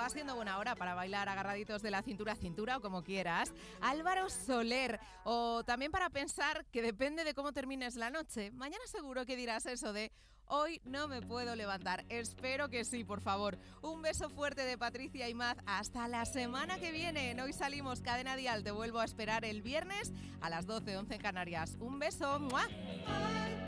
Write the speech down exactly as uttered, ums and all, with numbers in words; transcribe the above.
va siendo buena hora para bailar agarraditos de la cintura a cintura o como quieras. Álvaro Soler. O también para pensar que depende de cómo termines la noche. Mañana seguro que dirás eso de hoy no me puedo levantar. Espero que sí, por favor. Un beso fuerte de Patricia y Maz. Hasta la semana que viene. Hoy salimos Cadena Dial. Te vuelvo a esperar el viernes a las doce, once en Canarias. Un beso. ¡Mua!